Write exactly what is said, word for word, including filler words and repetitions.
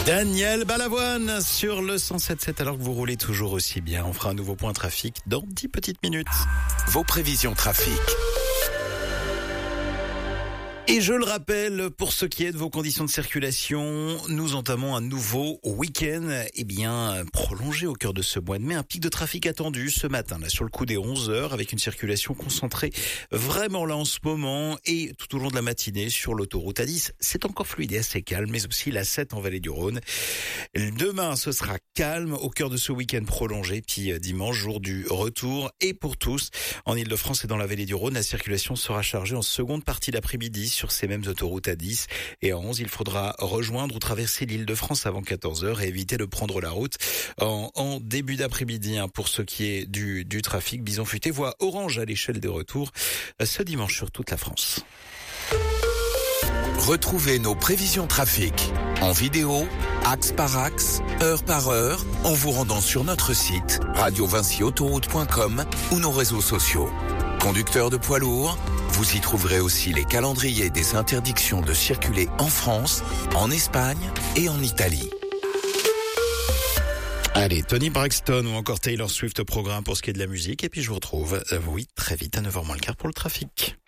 Daniel Balavoine sur le cent sept sept alors que vous roulez toujours aussi bien. On fera un nouveau point trafic dans dix petites minutes. Vos prévisions trafic. Et je le rappelle, pour ce qui est de vos conditions de circulation, nous entamons un nouveau week-end, eh bien, prolongé au cœur de ce mois de mai. Un pic de trafic attendu ce matin, là, sur le coup des onze heures, avec une circulation concentrée vraiment là en ce moment et tout au long de la matinée sur l'autoroute A dix. C'est encore fluide et assez calme, mais aussi la sept en vallée du Rhône. Demain, ce sera calme au cœur de ce week-end prolongé. Puis dimanche, jour du retour. Et pour tous, en Ile-de-France et dans la vallée du Rhône, la circulation sera chargée en seconde partie d'après-midi sur ces mêmes autoroutes A dix et à onze. Il faudra rejoindre ou traverser l'Île-de-France avant quatorze heures et éviter de prendre la route en, en début d'après-midi. Hein, pour ce qui est du, du trafic, Bison Futé voit orange à l'échelle des retours ce dimanche sur toute la France. Retrouvez nos prévisions trafic en vidéo, axe par axe, heure par heure, en vous rendant sur notre site radio vinci autoroute point com ou nos réseaux sociaux. Conducteurs de poids lourds, vous y trouverez aussi les calendriers des interdictions de circuler en France, en Espagne et en Italie. Allez, Tony Braxton ou encore Taylor Swift au programme pour ce qui est de la musique. Et puis je vous retrouve, euh, oui, très vite à neuf heures moins le quart pour le trafic.